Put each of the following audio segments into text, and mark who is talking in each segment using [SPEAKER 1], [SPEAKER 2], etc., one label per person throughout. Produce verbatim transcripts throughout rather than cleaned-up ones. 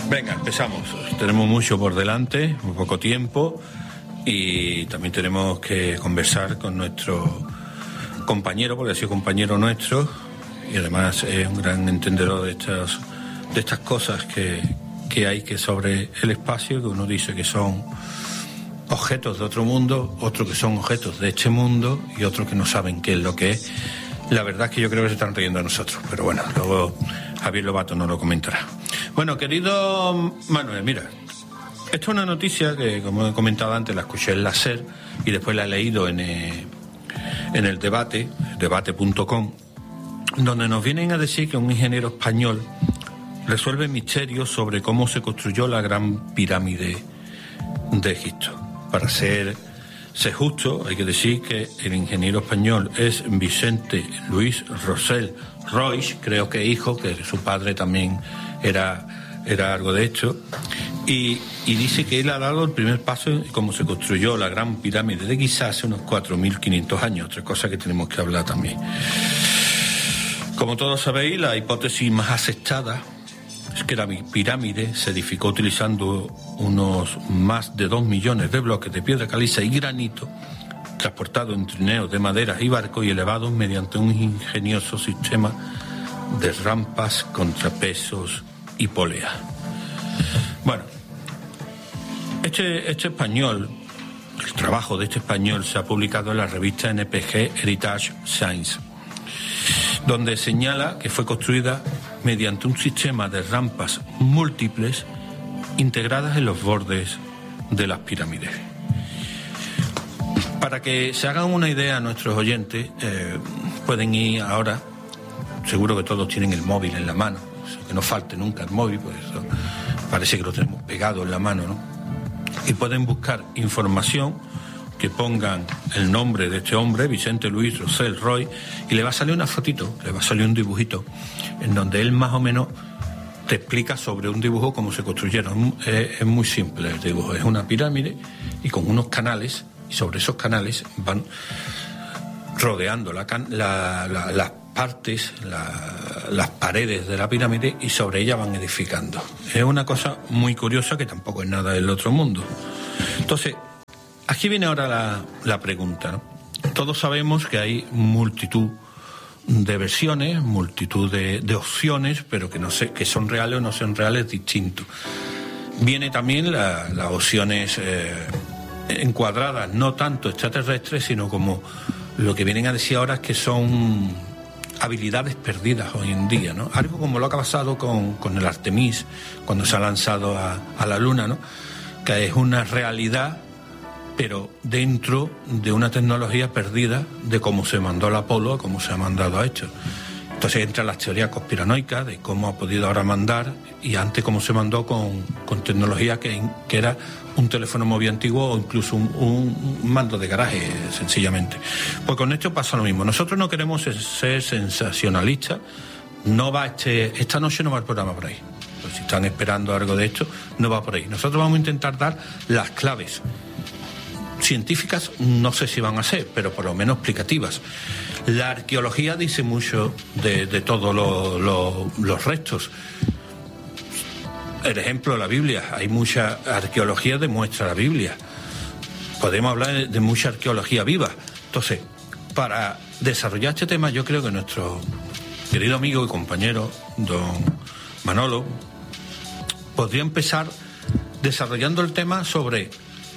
[SPEAKER 1] Venga, empezamos. Tenemos mucho por delante, muy poco tiempo, y también tenemos que conversar con nuestro compañero, porque ha sido compañero nuestro, y además es un gran entendedor de estas, de estas cosas que, que hay que sobre el espacio, que uno dice que son objetos de otro mundo, otros que son objetos de este mundo, y otros que no saben qué es lo que es. La verdad es que yo creo que se están riendo a nosotros, pero bueno, luego Javier Lobato nos lo comentará. Bueno, querido Manuel, mira, esto es una noticia que, como he comentado antes, la escuché en la SER y después la he leído en, eh, en el debate, debate punto com, donde nos vienen a decir que un ingeniero español resuelve misterios sobre cómo se construyó la gran pirámide de Egipto. Para ser, ser justo, hay que decir que el ingeniero español es Vicente Luis Rosell Roig, creo que hijo, que su padre también era, era algo de esto, y, y dice que él ha dado el primer paso en cómo se construyó la gran pirámide de Giza hace unos cuatro mil quinientos años, otra cosa que tenemos que hablar también. Como todos sabéis, la hipótesis más aceptada es que la pirámide se edificó utilizando unos más de dos millones de bloques de piedra caliza y granito, transportados en trineos de maderas y barcos y elevados mediante un ingenioso sistema de rampas, contrapesos y poleas. Bueno, este, este español, el trabajo de este español se ha publicado en la revista N P G Heritage Science, donde señala que fue construida mediante un sistema de rampas múltiples integradas en los bordes de las pirámides. Para que se hagan una idea nuestros oyentes, eh, pueden ir ahora, seguro que todos tienen el móvil en la mano, que no falte nunca el móvil, pues eso parece que lo tenemos pegado en la mano, ¿no? Y pueden buscar información, que pongan el nombre de este hombre, Vicente Luis Rosell Roig, y le va a salir una fotito, le va a salir un dibujito, en donde él más o menos te explica sobre un dibujo cómo se construyeron. Es, es muy simple el dibujo, es una pirámide y con unos canales, y sobre esos canales van rodeando la, la, la, las partes, la, las paredes de la pirámide, y sobre ella van edificando. Es una cosa muy curiosa que tampoco es nada del otro mundo. Entonces, aquí viene ahora la, la pregunta, ¿no? Todos sabemos que hay multitud de versiones, multitud de, de opciones, pero que no sé, que son reales o no son reales, distintos. Viene también la, las opciones eh, encuadradas, no tanto extraterrestres, sino como lo que vienen a decir ahora es que son habilidades perdidas hoy en día, ¿no? Algo como lo que ha pasado con, con el Artemis, cuando se ha lanzado a, a la Luna, ¿no? Que es una realidad, pero dentro de una tecnología perdida de cómo se mandó el Apolo a cómo se ha mandado a esto. Entonces entran las teorías conspiranoicas de cómo ha podido ahora mandar, y antes cómo se mandó con, con tecnología que, que era un teléfono móvil antiguo o incluso un, un, un mando de garaje, sencillamente. Pues con esto pasa lo mismo. Nosotros no queremos ser sensacionalistas. No va este, esta noche no va el programa por ahí. Pues si están esperando algo de esto, no va por ahí. Nosotros vamos a intentar dar las claves científicas, no sé si van a ser, pero por lo menos explicativas. La arqueología dice mucho de, de todos lo, lo, los restos. El ejemplo de la Biblia, hay mucha arqueología, demuestra la Biblia. Podemos hablar de, de mucha arqueología viva. Entonces, para desarrollar este tema, yo creo que nuestro querido amigo y compañero, don Manolo, podría empezar desarrollando el tema sobre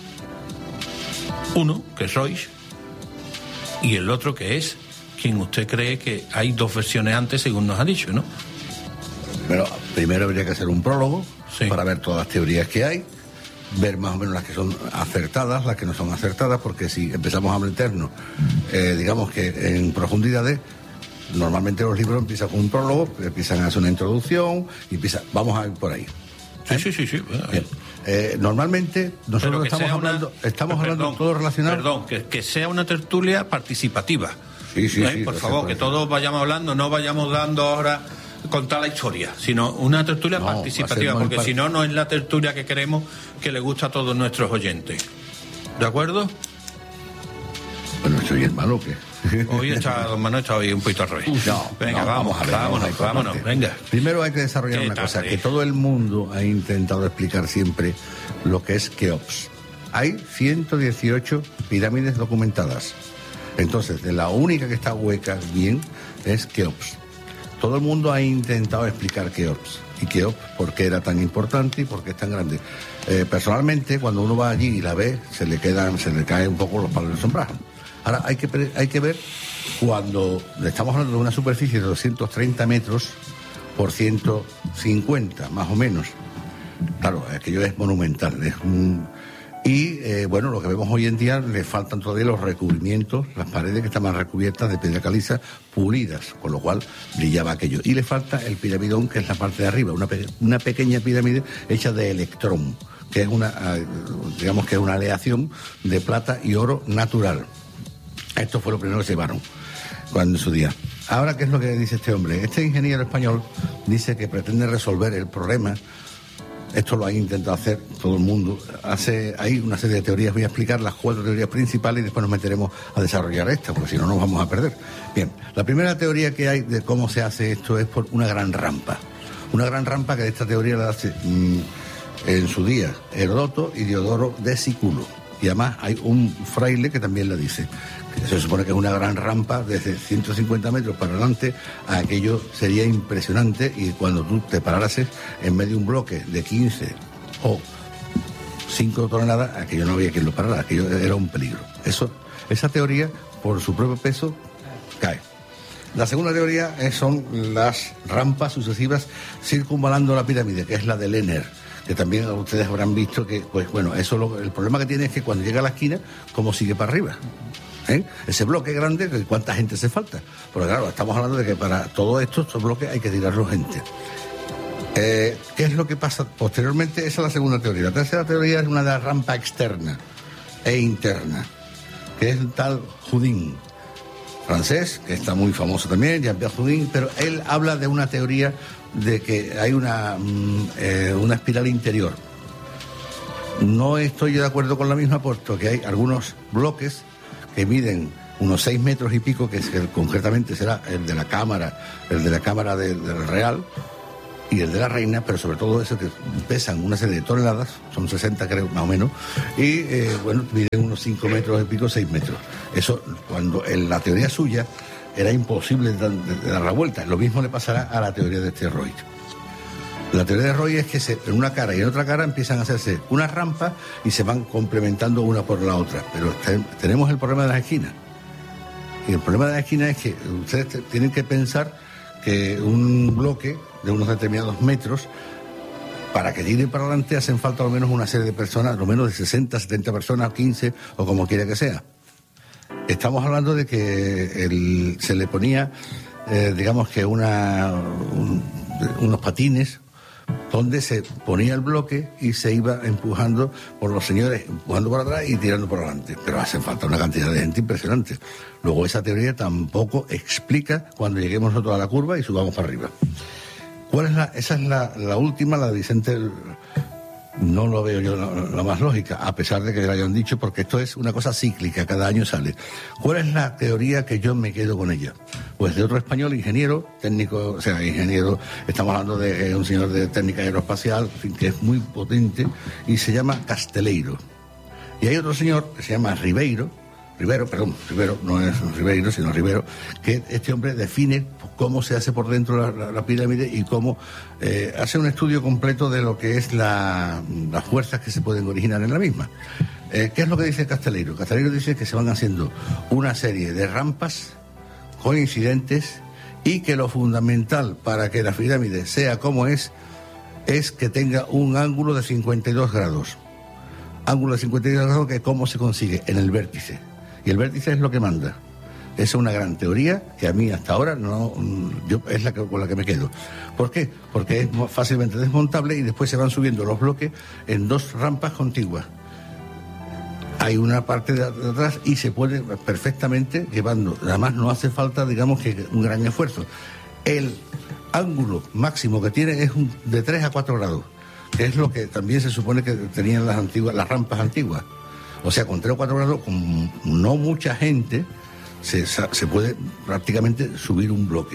[SPEAKER 1] uno, que es Roig, y el otro que es quien usted cree que hay dos versiones antes, según nos ha dicho, ¿no?
[SPEAKER 2] Pero primero habría que hacer un prólogo,
[SPEAKER 1] sí,
[SPEAKER 2] para ver todas las teorías que hay, ver más o menos las que son acertadas, las que no son acertadas, porque si empezamos a meternos, eh, digamos que en profundidades, normalmente los libros empiezan con un prólogo, empiezan a hacer una introducción, y empiezan, vamos a ir por ahí.
[SPEAKER 1] Sí, sí, sí, sí. Bueno,
[SPEAKER 2] bien. Eh, normalmente nosotros estamos hablando, una... estamos
[SPEAKER 1] perdón,
[SPEAKER 2] hablando todo relacionado.
[SPEAKER 1] Perdón, que, que sea una tertulia participativa.
[SPEAKER 2] Sí, sí,
[SPEAKER 1] ¿Eh?
[SPEAKER 2] sí.
[SPEAKER 1] Por favor, que todos vayamos hablando, no vayamos dando ahora contar la historia, sino una tertulia no, participativa, porque par... si no, no es la tertulia que queremos, que le gusta a todos nuestros oyentes. ¿De acuerdo?
[SPEAKER 2] Bueno, soy el malo que...
[SPEAKER 1] Hoy está, don Manuel está hoy un poquito al revés.
[SPEAKER 2] No,
[SPEAKER 1] venga,
[SPEAKER 2] no,
[SPEAKER 1] vamos,
[SPEAKER 2] vamos a ver,
[SPEAKER 1] vámonos,
[SPEAKER 2] vamos a
[SPEAKER 1] vámonos,
[SPEAKER 2] ver.
[SPEAKER 1] venga.
[SPEAKER 2] Primero hay que desarrollar
[SPEAKER 1] Qué
[SPEAKER 2] una cosa,
[SPEAKER 1] tarde.
[SPEAKER 2] que todo el mundo ha intentado explicar siempre lo que es Keops. Hay ciento dieciocho pirámides documentadas. Entonces, de la única que está hueca bien es Keops. Todo el mundo ha intentado explicar Keops. Y Keops, por qué era tan importante y por qué es tan grande. Eh, personalmente, cuando uno va allí y la ve, se le quedan, se le caen un poco los palos del sombrajo. Ahora, hay que, pre- hay que ver cuando estamos hablando de una superficie de doscientos treinta metros por ciento cincuenta, más o menos. Claro, aquello es monumental. Es un... Y, eh, bueno, lo que vemos hoy en día, le faltan todavía los recubrimientos, las paredes que estaban recubiertas de piedra caliza pulidas, con lo cual brillaba aquello. Y le falta el piramidón, que es la parte de arriba, una, pe- una pequeña pirámide hecha de electrón, que es una, eh, digamos que es una aleación de plata y oro natural. Esto fue lo primero que se llevaron cuando en su día. Ahora, ¿qué es lo que dice este hombre? Este ingeniero español dice que pretende resolver el problema. Esto lo ha intentado hacer todo el mundo. Hace, hay una serie de teorías, voy a explicar las cuatro teorías principales y después nos meteremos a desarrollar esta, porque si no nos vamos a perder. Bien, la primera teoría que hay de cómo se hace esto es por una gran rampa. Una gran rampa que de esta teoría la hace mmm, en su día Heródoto y Diodoro de Sículo. Y además hay un fraile que también la dice. Se supone que es una gran rampa desde ciento cincuenta metros para adelante. Aquello sería impresionante y cuando tú te pararas en medio de un bloque de quince o cinco toneladas, aquello no había quien lo parara, aquello era un peligro. Eso, esa teoría, por su propio peso, cae. La segunda teoría es, son las rampas sucesivas circunvalando la pirámide, que es la de Lehner, que también ustedes habrán visto que, pues bueno, eso lo, el problema que tiene es que cuando llega a la esquina, ¿cómo sigue para arriba? ¿Eh? Ese bloque grande, ¿cuánta gente se falta? Porque claro, estamos hablando de que para todo esto, estos bloques hay que tirarlo gente. Eh, ¿Qué es lo que pasa? Posteriormente, esa es la segunda teoría. La tercera teoría es una de la rampa externa e interna, que es el tal Houdin, francés, que está muy famoso también, Jean-Pierre Houdin, pero él habla de una teoría de que hay una, eh, una espiral interior. No estoy de acuerdo con la misma, puesto que hay algunos bloques que miden unos seis metros y pico, que, es, que concretamente será el de la cámara, el de la cámara de, del Real y el de la Reina, pero sobre todo eso que pesan una serie de toneladas, son sesenta creo más o menos, y eh, bueno, miden unos cinco metros y pico, seis metros. Eso, cuando en la teoría suya era imposible de, de, de dar la vuelta. Lo mismo le pasará a la teoría de este Roy. La teoría de Roy es que se, en una cara y en otra cara empiezan a hacerse una rampa y se van complementando una por la otra. Pero te, tenemos el problema de las esquinas. Y el problema de las esquinas es que ustedes te, tienen que pensar que un bloque de unos determinados metros, para que tire para adelante, hacen falta al menos una serie de personas, al menos de sesenta, setenta personas, quince o como quiera que sea. Estamos hablando de que el, se le ponía, eh, digamos que una, un, unos patines, donde se ponía el bloque y se iba empujando por los señores, empujando por atrás y tirando por adelante. Pero hace falta una cantidad de gente impresionante. Luego esa teoría tampoco explica cuando lleguemos nosotros a la curva y subamos para arriba. ¿Cuál es la? Esa es la, la última, la de Vicente. No lo veo yo la, la más lógica, a pesar de que lo hayan dicho, porque esto es una cosa cíclica, cada año sale. ¿Cuál es la teoría que yo me quedo con ella? Pues de otro español, ingeniero, técnico, o sea, ingeniero, estamos hablando de eh, un señor de técnica aeroespacial, en fin, que es muy potente, y se llama Casteleiro. Y hay otro señor que se llama Ribeiro, Rivero, perdón, Rivero, no es Ribeiro, sino Rivero, que este hombre define cómo se hace por dentro la, la, la pirámide y cómo eh, hace un estudio completo de lo que es la, las fuerzas que se pueden originar en la misma. Eh, ¿Qué es lo que dice Casteleiro? Casteleiro dice que se van haciendo una serie de rampas coincidentes y que lo fundamental para que la pirámide sea como es, es que tenga un ángulo de cincuenta y dos grados. Ángulo de cincuenta y dos grados, que cómo se consigue en el vértice. Y el vértice es lo que manda. Esa es una gran teoría que a mí hasta ahora no, yo, es la que, con la que me quedo. ¿Por qué? Porque es fácilmente desmontable y después se van subiendo los bloques en dos rampas contiguas. Hay una parte de atrás y se puede perfectamente llevando. Además no hace falta, digamos, que un gran esfuerzo. El ángulo máximo que tiene es un, de tres a cuatro grados, que es lo que también se supone que tenían las antiguas, las rampas antiguas. O sea, con tres o cuatro grados, con no mucha gente, se, se puede prácticamente subir un bloque.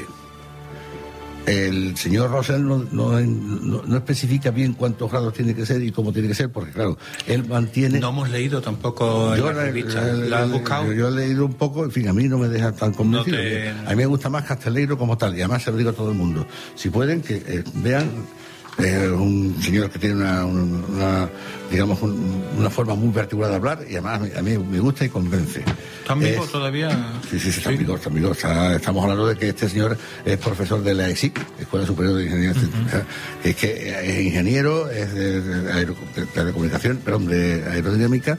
[SPEAKER 2] El señor Rosell no, no, no, no especifica bien cuántos grados tiene que ser y cómo tiene que ser, porque claro, él mantiene...
[SPEAKER 1] No hemos leído tampoco en la revista. ¿La has buscado?
[SPEAKER 2] Yo, yo he leído un poco, en fin, a mí no me deja tan convencido. No te... A mí me gusta más Casteleiro como tal, y además se lo digo a todo el mundo. Si pueden, que eh, vean... Eh, un señor que tiene una, una digamos, un, una forma muy particular de hablar, y además a mí me gusta y convence.
[SPEAKER 1] ¿Está vivo todavía?
[SPEAKER 2] Sí, sí, sí, está vivo, está vivo. Está, estamos hablando de que este señor es profesor de la E S I C, Escuela Superior de Ingeniería. Uh-huh. Es que es ingeniero, es de, de, aero, de telecomunicación, perdón, de aerodinámica,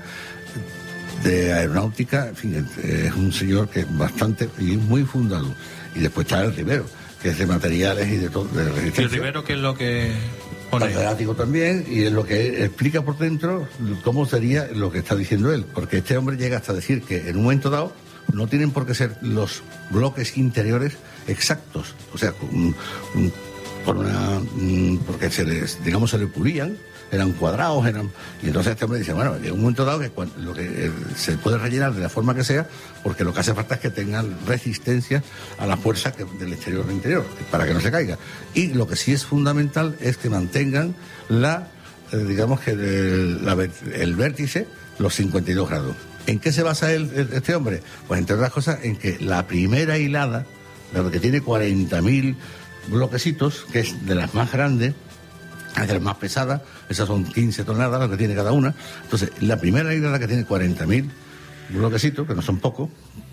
[SPEAKER 2] de aeronáutica, en fin, es un señor que es bastante y muy fundado. Y después está el Rivero, que es de materiales y de todo. De
[SPEAKER 1] ¿Y el Rivero qué es lo que pone?
[SPEAKER 2] Catedrático también, y es lo que explica por dentro cómo sería lo que está diciendo él, porque este hombre llega hasta decir que en un momento dado no tienen por qué ser los bloques interiores exactos, o sea, un, un, por una, porque se les, digamos, se le pulían, eran cuadrados, eran, y entonces este hombre dice, bueno, en un momento dado que cuando, lo que eh, se puede rellenar de la forma que sea, porque lo que hace falta es que tengan resistencia a la fuerza que, del exterior al interior, para que no se caiga. Y lo que sí es fundamental es que mantengan la, eh, digamos que el, la, el vértice, los cincuenta y dos grados. ¿En qué se basa él, este hombre? Pues entre otras cosas en que la primera hilada, la que tiene cuarenta mil bloquecitos, que es de las más grandes, es de las más pesadas, esas son quince toneladas las que tiene cada una. Entonces, la primera hilada, que tiene cuarenta mil bloquecitos, que no son pocos,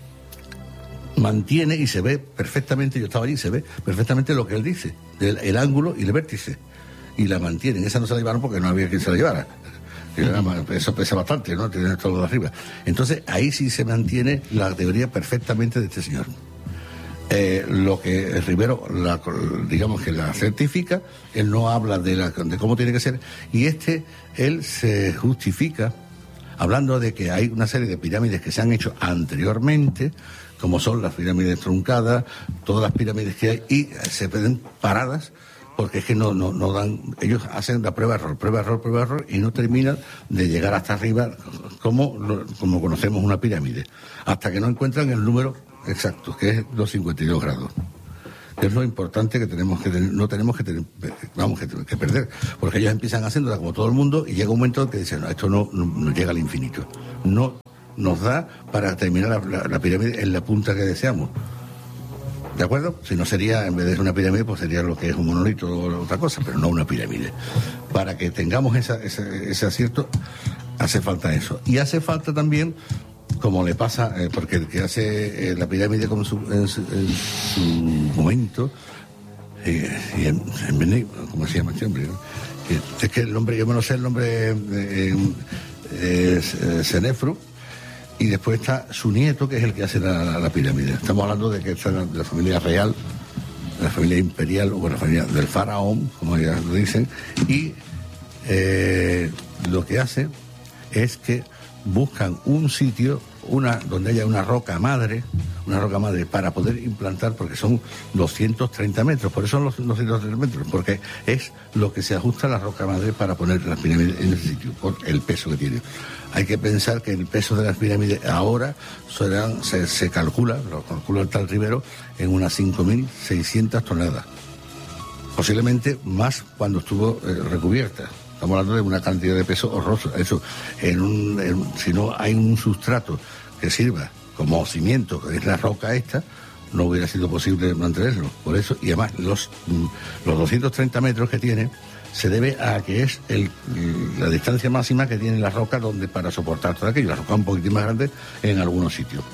[SPEAKER 2] mantiene y se ve perfectamente, yo estaba allí, se ve perfectamente lo que él dice, el, el ángulo y el vértice, y la mantienen. Esa no se la llevaron porque no había quien se la llevara. Eso pesa bastante, ¿no? Tiene todo de arriba. Entonces, ahí sí se mantiene la teoría perfectamente de este señor. Eh, lo que Rivero, la, digamos que la certifica, él no habla de, la, de cómo tiene que ser, y este, él se justifica hablando de que hay una serie de pirámides que se han hecho anteriormente, como son las pirámides truncadas, todas las pirámides que hay, y se ven paradas, porque es que no, no, no dan, ellos hacen la prueba error, prueba error, prueba error, y no terminan de llegar hasta arriba como, como conocemos una pirámide, hasta que no encuentran el número exacto, que es los cincuenta y dos grados. Que es lo importante que tenemos que tener, no tenemos que tener, vamos, que, que perder, porque ellos empiezan haciéndola como todo el mundo, y llega un momento que dicen, no, esto no, no, no llega al infinito, no nos da para terminar la, la, la pirámide en la punta que deseamos. ¿De acuerdo? Si no sería, en vez de ser una pirámide, pues sería lo que es un monolito o otra cosa, pero no una pirámide. Para que tengamos esa, ese, ese acierto, hace falta eso. Y hace falta también, como le pasa, eh, porque el que hace eh, la pirámide con su, en, su, en su momento, eh, y en, en Bené, ¿cómo se llama este hombre? ¿No? Que, es que el nombre, yo me lo sé el nombre, eh, eh, eh, Senefru, y después está su nieto, que es el que hace la, la, la pirámide. Estamos hablando de que está de la familia real, de la familia imperial, o la familia del faraón, como ya lo dicen, y eh, lo que hace es que buscan un sitio, una donde haya una roca madre, una roca madre para poder implantar, porque son doscientos treinta metros, por eso son los doscientos treinta metros, porque es lo que se ajusta a la roca madre para poner las pirámides en ese sitio, por el peso que tiene. Hay que pensar que el peso de las pirámides ahora serán, se, se calcula, lo calcula el tal Rivero, en unas cinco mil seiscientas toneladas. Posiblemente más cuando estuvo eh, recubierta. Estamos hablando de una cantidad de peso horroroso. Eso, en un, en, si no hay un sustrato que sirva como cimiento, que es la roca esta, no hubiera sido posible mantenerlo. Por eso, y además, los, los doscientos treinta metros que tiene se debe a que es el, la distancia máxima que tiene la roca donde para soportar todo aquello. La roca un poquitín más grande en algunos sitios.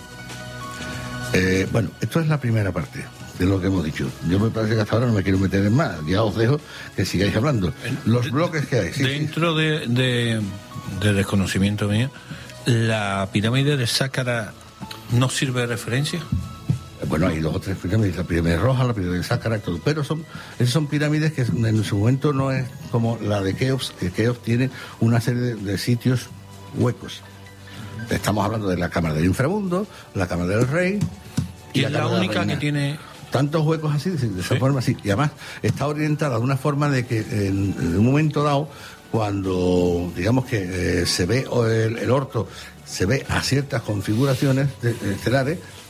[SPEAKER 2] Eh, bueno, esto es la primera parte de lo que hemos dicho. Yo me parece que hasta ahora no me quiero meter en más. Ya os dejo que sigáis hablando. Los bloques que hay. Sí,
[SPEAKER 1] Dentro sí. De, de, de desconocimiento mío, ¿la pirámide de Sácara no sirve de referencia?
[SPEAKER 2] Bueno, hay dos o tres pirámides, la pirámide roja, la pirámide de Sácara, todo, pero son, esas son pirámides que en su momento no es como la de Keops, que Keops tiene una serie de, de sitios huecos. Estamos hablando de la Cámara del Inframundo, la Cámara del Rey.
[SPEAKER 1] Y, y es la, la única que tiene
[SPEAKER 2] tantos huecos así, de esa ¿Sí? forma así. Y además está orientada de una forma de que en, en un momento dado, cuando digamos que eh, se ve el, el orto, se ve a ciertas configuraciones de, de estelares,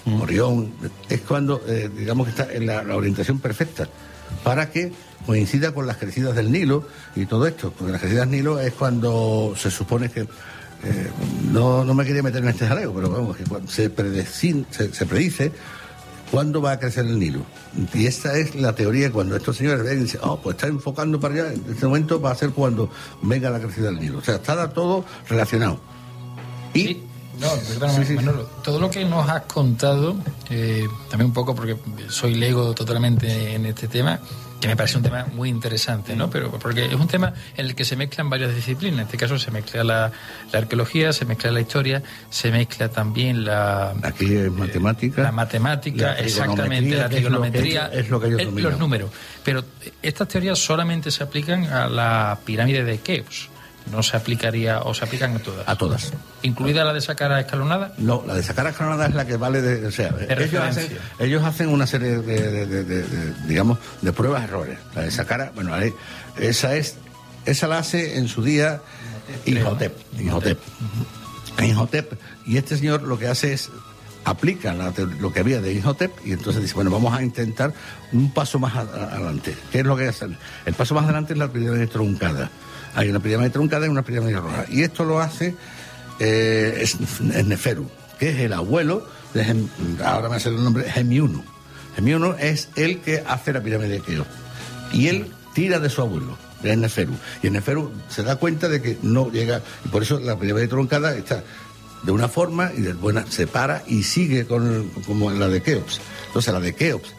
[SPEAKER 2] mm. Orión, es cuando, eh, digamos que está en la, la orientación perfecta, para que coincida con las crecidas del Nilo y todo esto, porque las crecidas del Nilo es cuando se supone que, eh, no, no me quería meter en este jaleo, pero vamos, que se, predecin, se, se predice cuándo va a crecer el Nilo. Y esta es la teoría. Cuando estos señores ven y dicen, oh, pues está enfocando para allá, en este momento va a ser cuando venga la crecida del Nilo. O sea, está todo relacionado. Y...
[SPEAKER 3] Sí. No, perdóname, sí, sí. Manolo, todo lo que nos has contado, eh, también un poco porque soy lego totalmente en este tema, que me parece un tema muy interesante, ¿no? Pero porque es un tema en el que se mezclan varias disciplinas. En este caso se mezcla la, la arqueología, se mezcla la historia, se mezcla también la...
[SPEAKER 2] Aquí es matemática.
[SPEAKER 3] Eh, la matemática, la exactamente, la trigonometría,
[SPEAKER 2] es lo que, es lo que ellos
[SPEAKER 3] el, los números. Pero estas teorías solamente se aplican a la pirámide de Keops. ¿No se aplicaría o se aplican a todas?
[SPEAKER 2] A todas.
[SPEAKER 3] ¿Incluida la de Saqqara escalonada?
[SPEAKER 2] No, la de Saqqara escalonada es la que vale de... O sea,
[SPEAKER 3] de
[SPEAKER 2] ellos, hacen, ellos hacen una serie de, de, de, de, de, digamos, de pruebas-errores. La de Saqqara, bueno, la de, esa es... Esa la hace en su día Imhotep. Imhotep. Imhotep. Y este señor lo que hace es... aplica la, lo que había de Imhotep y entonces dice, bueno, vamos a intentar un paso más a, a, adelante. ¿Qué es lo que hacen? El paso más adelante es la pirámide truncada. Hay una pirámide truncada y una pirámide roja. Y esto lo hace eh, es, es Neferu, que es el abuelo de Gem, ahora me hace el nombre, Gemiuno. Gemiuno es el que hace la pirámide de Keops. Y él tira de su abuelo, de Neferu. Y el Neferu se da cuenta de que no llega, y por eso la pirámide truncada está de una forma y de buena se para y sigue con como la de Keops. Entonces la de Keops,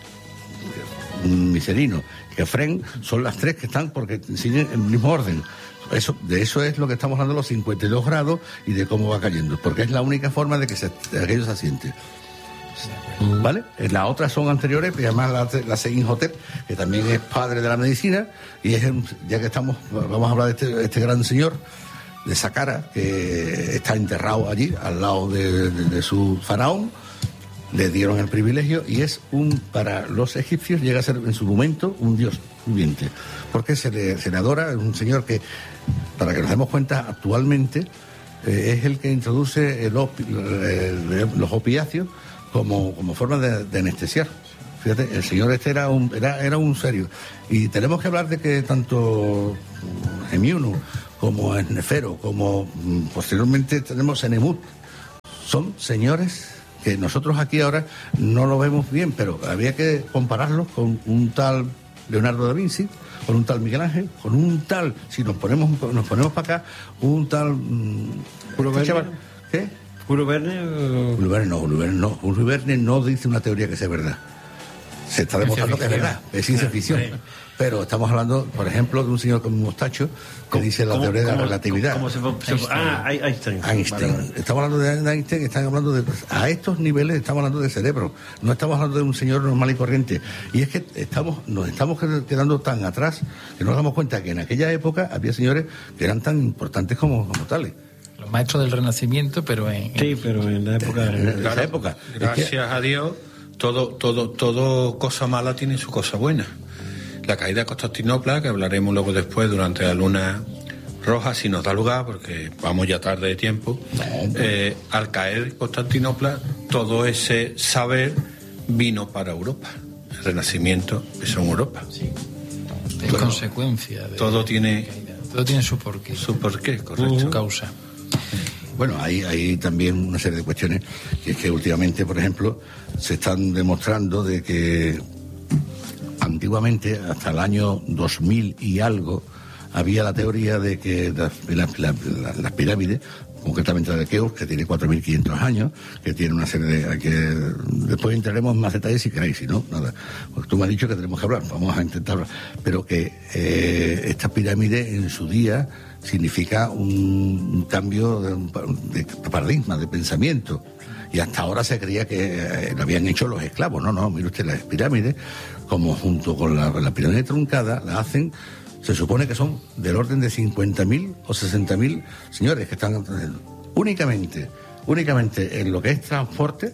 [SPEAKER 2] Micerino, Kefren, son las tres que están porque siguen en el mismo orden. Eso, de eso es lo que estamos hablando, los cincuenta y dos grados y de cómo va cayendo, porque es la única forma de que se, de aquello se asiente. ¿Vale? Las otras son anteriores, pero además la, la Imhotep, que también es padre de la medicina, y es ya que estamos, vamos a hablar de este, este gran señor de Saqqara, que está enterrado allí, al lado de, de, de su faraón. Le dieron el privilegio y es un, para los egipcios llega a ser en su momento un dios viviente, porque se le, se le adora, es un señor que, para que nos demos cuenta, actualmente eh, es el que introduce el opi, eh, los opiáceos como, como forma de, de anestesiar. Fíjate, el señor este era un, era, era un serio. Y tenemos que hablar de que tanto Gemiuno como Nefero, como posteriormente tenemos Enemut, son señores que nosotros aquí ahora no lo vemos bien, pero había que compararlos con un tal Leonardo da Vinci, con un tal Miguel Ángel, con un tal, si nos ponemos nos ponemos para acá, un tal...
[SPEAKER 4] ¿Julio Verne?
[SPEAKER 2] ¿Qué?
[SPEAKER 4] ¿Julio Verne? O...
[SPEAKER 2] Julio Verne no, Julio Verne no. Julio Verne no dice una teoría que sea verdad. Se está demostrando que es verdad, es ciencia ficción. Sí. Pero estamos hablando, por ejemplo, de un señor con un mostacho que dice la teoría de la relatividad.
[SPEAKER 4] ¿Cómo se, se, se, ah, Einstein.
[SPEAKER 2] Einstein. Vale, vale. Estamos hablando de Einstein, están hablando de... A estos niveles estamos hablando de cerebro, no estamos hablando de un señor normal y corriente. Y es que estamos nos estamos quedando tan atrás que nos damos cuenta que en aquella época había señores que eran tan importantes como, como tales.
[SPEAKER 3] Los maestros del Renacimiento, pero en...
[SPEAKER 4] Sí, pero en la época...
[SPEAKER 2] En, en
[SPEAKER 1] claro,
[SPEAKER 2] esa época.
[SPEAKER 1] Gracias es que... a Dios, todo, todo, todo cosa mala tiene su cosa buena. La caída de Constantinopla, que hablaremos luego después durante la luna roja, si nos da lugar, porque vamos ya tarde de tiempo, eh, al caer Constantinopla, todo ese saber vino para Europa. El Renacimiento es en Europa.
[SPEAKER 3] Sí. En bueno, consecuencia de
[SPEAKER 1] todo tiene
[SPEAKER 3] todo tiene su porqué.
[SPEAKER 1] Su porqué, correcto.
[SPEAKER 3] Su causa.
[SPEAKER 2] Bueno, hay, hay también una serie de cuestiones, que es que últimamente, por ejemplo, se están demostrando de que antiguamente, hasta el año dos mil y algo, había la teoría de que las, las, las, las pirámides, concretamente la de Keops, que tiene cuatro mil quinientos años, que tiene una serie de... que después entraremos en más detalles si queréis, si no, nada. Pues tú me has dicho que tenemos que hablar, vamos a intentarlo. Pero que eh, esta pirámide en su día significa un, un cambio de, de paradigma, de pensamiento. Y hasta ahora se creía que eh, lo habían hecho los esclavos. No, no, mire usted, las pirámides, como junto con la, la pirámide truncada, la hacen, se supone que son del orden de cincuenta mil o sesenta mil señores que están únicamente, únicamente en lo que es transporte,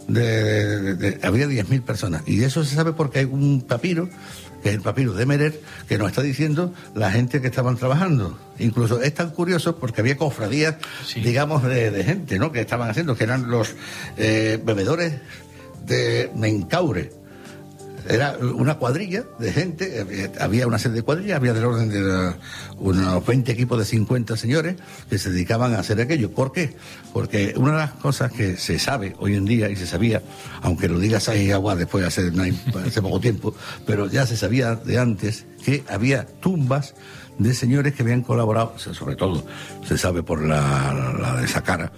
[SPEAKER 2] de, de, de, había diez mil personas. Y eso se sabe porque hay un papiro, que es el papiro de Merer, que nos está diciendo la gente que estaban trabajando. Incluso es tan curioso porque había cofradías, sí, digamos, de, de gente, ¿no?, que estaban haciendo, que eran los eh, bebedores de Mencaure. Era una cuadrilla de gente, había una serie de cuadrillas, había del orden de la, unos veinte equipos de cincuenta señores que se dedicaban a hacer aquello. ¿Por qué? Porque una de las cosas que se sabe hoy en día, y se sabía, aunque lo diga Sáenz y Aguad después de hace, hace poco tiempo, pero ya se sabía de antes que había tumbas de señores que habían colaborado, sobre todo se sabe por la, la de esa cara,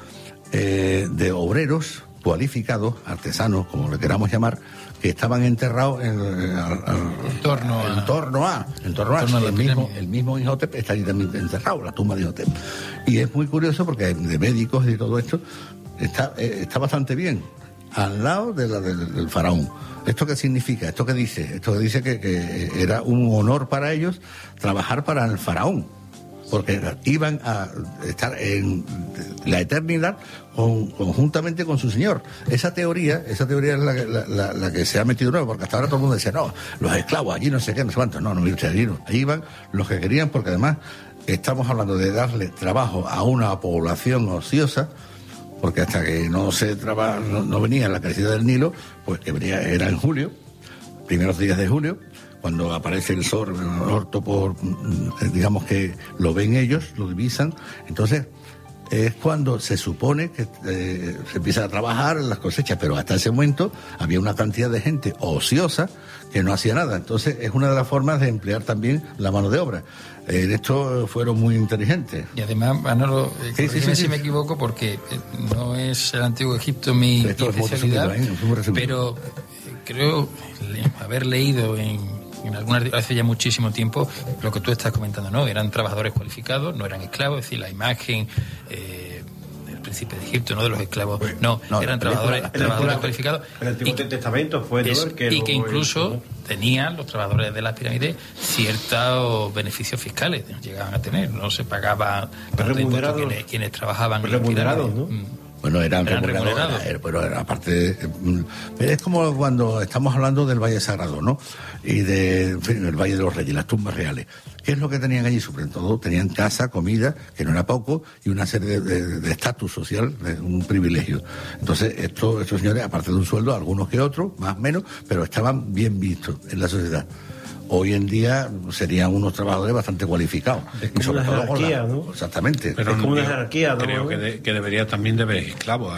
[SPEAKER 2] eh, de obreros cualificados, artesanos, como le queramos llamar, que estaban enterrados en, en,
[SPEAKER 3] en torno a...
[SPEAKER 2] En torno a, en torno a, el, mismo, el mismo Imhotep está allí también enterrado, la tumba de Imhotep. Y es muy curioso porque de médicos y todo esto está, está bastante bien, al lado de la, del, del faraón. ¿Esto qué significa? ¿Esto qué dice? Esto dice que, que era un honor para ellos trabajar para el faraón, porque iban a estar en la eternidad con, conjuntamente con su señor. Esa teoría, esa teoría es la, la, la, la que se ha metido nuevo, porque hasta ahora todo el mundo decía, no, los esclavos, allí no sé qué, no sé cuánto. No, no, allí no. Allí iban los que querían, porque además estamos hablando de darle trabajo a una población ociosa, porque hasta que no se traba, no, no venía la crecida del Nilo, pues que venía, era en julio, primeros días de julio, cuando aparece el sol, el orto, por, digamos que lo ven ellos, lo divisan, entonces es cuando se supone que eh, se empieza a trabajar en las cosechas, pero hasta ese momento había una cantidad de gente ociosa que no hacía nada. Entonces es una de las formas de emplear también la mano de obra. En esto fueron muy inteligentes.
[SPEAKER 3] Y además, Manolo, eh,
[SPEAKER 2] sí, sí, sí,
[SPEAKER 3] si
[SPEAKER 2] sí.
[SPEAKER 3] me equivoco, porque no es el Antiguo Egipto mi, mi especialidad,
[SPEAKER 2] resumido, ¿eh? Resumido.
[SPEAKER 3] Pero eh, creo le, haber leído en en algún artículo, hace ya muchísimo tiempo, lo que tú estás comentando, ¿no? Eran trabajadores cualificados, no eran esclavos, es decir, la imagen eh, del príncipe de Egipto, no de los esclavos, no, no eran trabajadores,
[SPEAKER 4] el,
[SPEAKER 3] trabajadores
[SPEAKER 4] el,
[SPEAKER 3] cualificados.
[SPEAKER 4] El Antiguo
[SPEAKER 3] y,
[SPEAKER 4] Testamento fue todo
[SPEAKER 3] es,
[SPEAKER 4] el que...
[SPEAKER 3] Y que incluso
[SPEAKER 4] ¿no?
[SPEAKER 3] tenían los trabajadores de las pirámides ciertos beneficios fiscales, llegaban a tener, no se pagaba
[SPEAKER 4] remunerados,
[SPEAKER 3] quienes, quienes trabajaban en
[SPEAKER 4] remunerados,
[SPEAKER 3] las
[SPEAKER 4] pirámides.
[SPEAKER 3] ¿no?
[SPEAKER 2] Bueno, eran,
[SPEAKER 3] eran
[SPEAKER 2] remunerados,
[SPEAKER 3] remunerados.
[SPEAKER 2] Pero era, aparte, pero es como cuando estamos hablando del Valle Sagrado, ¿no? Y de, en fin, el Valle de los Reyes, las tumbas reales. ¿Qué es lo que tenían allí? Sobre todo tenían casa, comida, que no era poco, y una serie de estatus social, de un privilegio. Entonces, esto, estos señores, aparte de un sueldo, algunos que otros, más o menos, pero estaban bien vistos en la sociedad. Hoy en día serían unos trabajadores bastante cualificados.
[SPEAKER 4] Es como una jerarquía,
[SPEAKER 2] la,
[SPEAKER 4] ¿no?
[SPEAKER 2] Exactamente.
[SPEAKER 1] Pero
[SPEAKER 4] es como una
[SPEAKER 1] yo
[SPEAKER 4] jerarquía, ¿no?
[SPEAKER 1] Creo que, de, que debería también de haber esclavos.